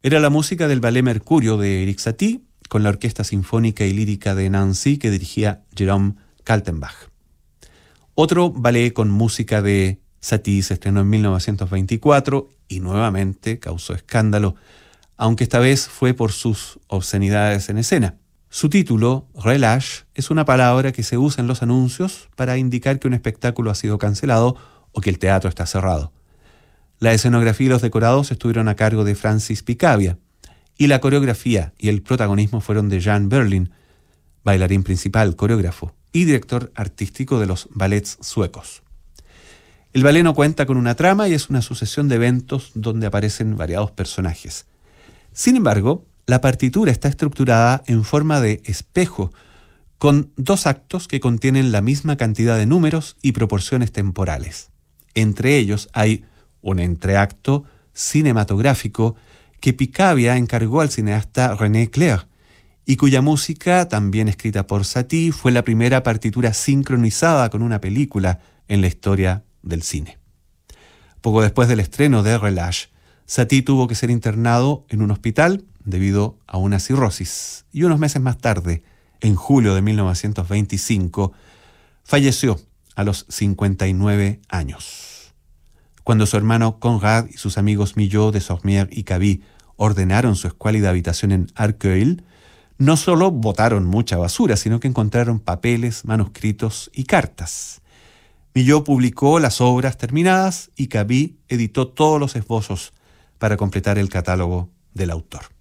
Era la música del Ballet Mercurio de Erik Satie, con la Orquesta Sinfónica y Lírica de Nancy que dirigía Jérôme Kaltenbach. Otro ballet con música de Satie se estrenó en 1924 y nuevamente causó escándalo, aunque esta vez fue por sus obscenidades en escena. Su título, relâche, es una palabra que se usa en los anuncios para indicar que un espectáculo ha sido cancelado o que el teatro está cerrado. La escenografía y los decorados estuvieron a cargo de Francis Picabia, y la coreografía y el protagonismo fueron de Jan Berlin, bailarín principal, coreógrafo y director artístico de los ballets suecos. El ballet no cuenta con una trama y es una sucesión de eventos donde aparecen variados personajes. Sin embargo, la partitura está estructurada en forma de espejo, con 2 actos que contienen la misma cantidad de números y proporciones temporales. Entre ellos hay un entreacto cinematográfico que Picabia encargó al cineasta René Clair y cuya música, también escrita por Satie, fue la primera partitura sincronizada con una película en la historia del cine. Poco después del estreno de Relâche, Satie tuvo que ser internado en un hospital debido a una cirrosis y unos meses más tarde, en julio de 1925, falleció a los 59 años. Cuando su hermano Conrad y sus amigos Milhaud, Desormières y Cabi ordenaron su escuálida habitación en Arcueil, no solo botaron mucha basura, sino que encontraron papeles, manuscritos y cartas. Milhaud publicó las obras terminadas y Cabi editó todos los esbozos para completar el catálogo del autor.